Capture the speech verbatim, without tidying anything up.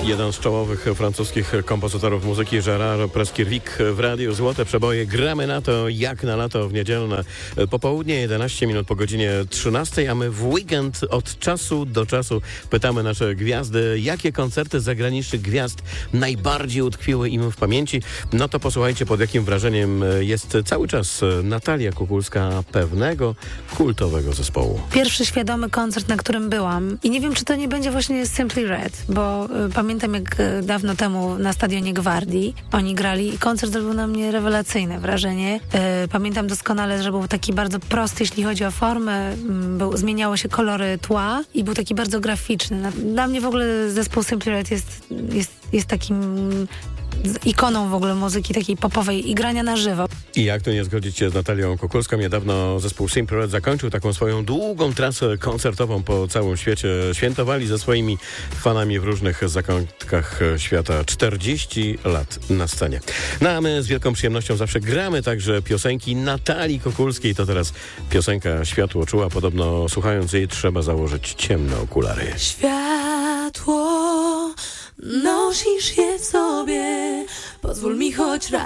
Jeden z czołowych francuskich kompozytorów muzyki, Gérard Presqu'Île w radiu. Złote przeboje. Gramy na to jak na lato w niedzielne popołudnie, jedenaście minut po godzinie trzynastej, a my w weekend od czasu do czasu pytamy nasze gwiazdy, jakie koncerty zagranicznych gwiazd najbardziej utkwiły im w pamięci. No to posłuchajcie, pod jakim wrażeniem jest cały czas Natalia Kukulska pewnego kultowego zespołu. Pierwszy świadomy koncert, na którym byłam. I nie wiem, czy to nie będzie właśnie Simply Red, bo y, pamiętam, jak y, dawno temu na stadionie Gwardii oni grali i koncert zrobił na mnie rewelacyjne wrażenie. Y, pamiętam doskonale, że był taki bardzo prosty, jeśli chodzi o formę. Y, był, zmieniało się kolory tła i był taki bardzo graficzny. Na, dla mnie w ogóle zespół Simply Red jest, jest, jest takim z ikoną w ogóle muzyki takiej popowej i grania na żywo. I jak tu nie zgodzić się z Natalią Kukulską? Niedawno zespół Simply Red zakończył taką swoją długą trasę koncertową po całym świecie. Świętowali ze swoimi fanami w różnych zakątkach świata. czterdzieści lat na scenie. No a my z wielką przyjemnością zawsze gramy także piosenki Natalii Kukulskiej. To teraz piosenka Światło czuła. Podobno słuchając jej trzeba założyć ciemne okulary. Światło, nosisz je w sobie, pozwól mi choć raz